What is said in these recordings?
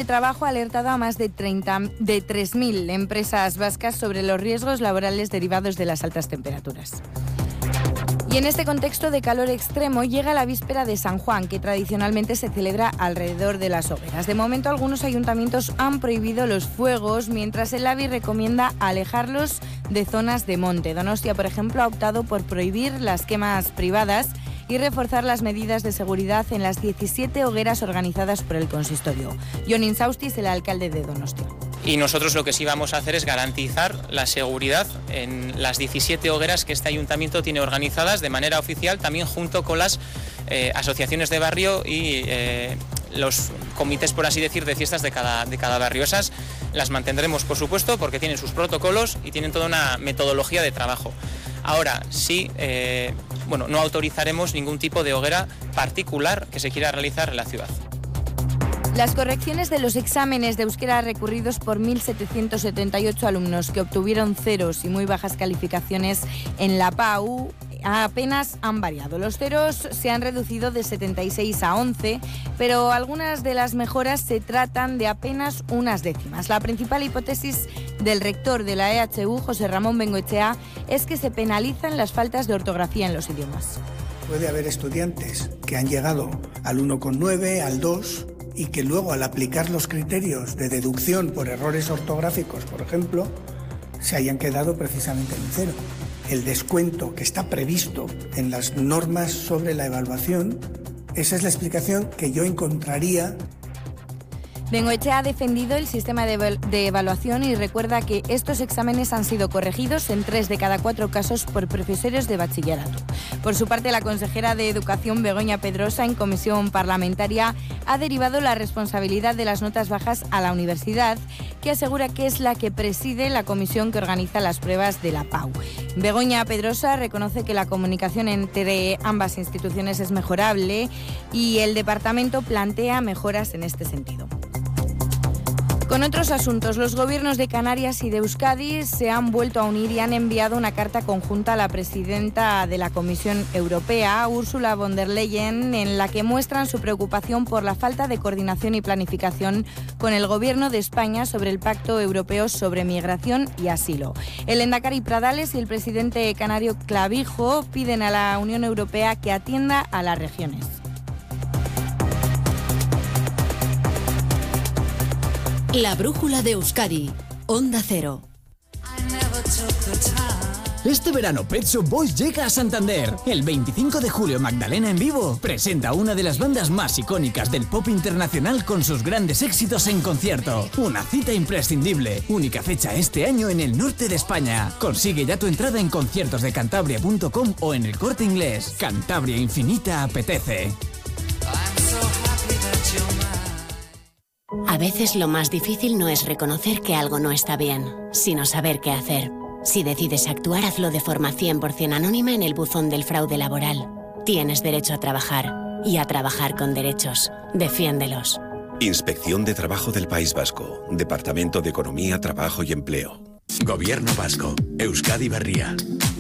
Trabajo ha alertado a más de 3.000 empresas vascas sobre los riesgos laborales derivados de las altas temperaturas. Y en este contexto de calor extremo llega la víspera de San Juan, que tradicionalmente se celebra alrededor de las hogueras. De momento, algunos ayuntamientos han prohibido los fuegos, mientras el Labi recomienda alejarlos de zonas de monte. Donostia, por ejemplo, ha optado por prohibir las quemas privadas y reforzar las medidas de seguridad en las 17 hogueras organizadas por el consistorio. Jon Insausti es el alcalde de Donostia. Y nosotros lo que sí vamos a hacer es garantizar la seguridad en las 17 hogueras que este ayuntamiento tiene organizadas de manera oficial, también junto con las asociaciones de barrio y los comités, por así decir, de fiestas de cada barrio. Esas las mantendremos, por supuesto, porque tienen sus protocolos y tienen toda una metodología de trabajo. Ahora sí, no autorizaremos ningún tipo de hoguera particular que se quiera realizar en la ciudad. Las correcciones de los exámenes de euskera recurridos por 1.778 alumnos que obtuvieron ceros y muy bajas calificaciones en la PAU apenas han variado. Los ceros se han reducido de 76 a 11, pero algunas de las mejoras se tratan de apenas unas décimas. La principal hipótesis del rector de la EHU, José Ramón Bengoechea, es que se penalizan las faltas de ortografía en los idiomas. Puede haber estudiantes que han llegado al 1,9, al 2, y que luego, al aplicar los criterios de deducción por errores ortográficos, por ejemplo, se hayan quedado precisamente en cero. El descuento que está previsto en las normas sobre la evaluación, esa es la explicación que yo encontraría. Bengoechea ha defendido el sistema de evaluación y recuerda que estos exámenes han sido corregidos en 3 de cada 4 casos por profesores de bachillerato. Por su parte, la consejera de Educación, Begoña Pedrosa, en comisión parlamentaria, ha derivado la responsabilidad de las notas bajas a la universidad, que asegura que es la que preside la comisión que organiza las pruebas de la PAU. Begoña Pedrosa reconoce que la comunicación entre ambas instituciones es mejorable y el departamento plantea mejoras en este sentido. Con otros asuntos, los gobiernos de Canarias y de Euskadi se han vuelto a unir y han enviado una carta conjunta a la presidenta de la Comisión Europea, Ursula von der Leyen, en la que muestran su preocupación por la falta de coordinación y planificación con el Gobierno de España sobre el Pacto Europeo sobre Migración y Asilo. El lehendakari Pradales y el presidente canario Clavijo piden a la Unión Europea que atienda a las regiones. La brújula de Euskadi, Onda Cero. Este verano Pet Shop Boys llega a Santander. El 25 de julio Magdalena en vivo presenta una de las bandas más icónicas del pop internacional con sus grandes éxitos en concierto. Una cita imprescindible. Única fecha este año en el norte de España. Consigue ya tu entrada en conciertosdecantabria.com o en El Corte Inglés. Cantabria Infinita apetece. A veces lo más difícil no es reconocer que algo no está bien, sino saber qué hacer. Si decides actuar, hazlo de forma 100% anónima en el buzón del fraude laboral. Tienes derecho a trabajar y a trabajar con derechos. Defiéndelos. Inspección de Trabajo del País Vasco. Departamento de Economía, Trabajo y Empleo. Gobierno Vasco. Euskadi Berria.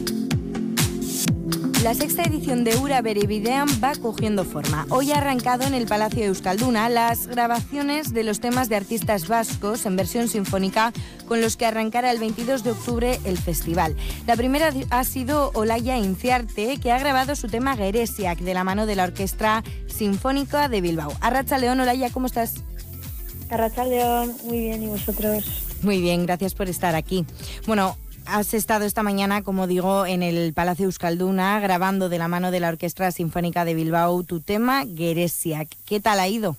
La sexta edición de Ura Berebidean va cogiendo forma. Hoy ha arrancado en el Palacio de Euskalduna las grabaciones de los temas de artistas vascos en versión sinfónica con los que arrancará el 22 de octubre el festival. La primera ha sido Olaya Inciarte, que ha grabado su tema Geresiak de la mano de la Orquestra Sinfónica de Bilbao. Arratsaldeon, Olaya, ¿cómo estás? Arratsaldeon, muy bien, ¿y vosotros? Muy bien, gracias por estar aquí. Bueno, has estado esta mañana, como digo, en el Palacio Euskalduna grabando de la mano de la Orquestra Sinfónica de Bilbao tu tema Geresiak. ¿Qué tal ha ido?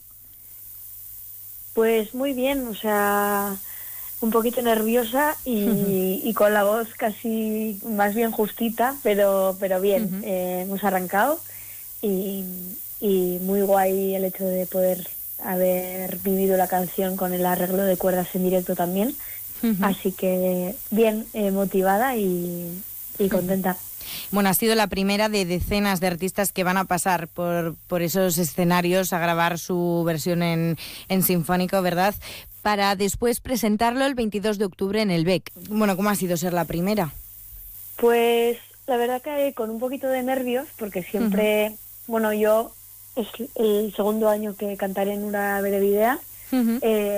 Pues muy bien, o sea, un poquito nerviosa y con la voz casi más bien justita, pero bien. Hemos arrancado y muy guay el hecho de poder haber vivido la canción con el arreglo de cuerdas en directo también. Así que bien, motivada y contenta. Bueno, ha sido la primera de decenas de artistas que van a pasar por esos escenarios a grabar su versión en sinfónico, ¿verdad? Para después presentarlo el 22 de octubre en el BEC. Bueno, ¿cómo ha sido ser la primera? Pues la verdad que con un poquito de nervios, porque siempre, bueno, yo es el segundo año que cantaré en una Berebidean.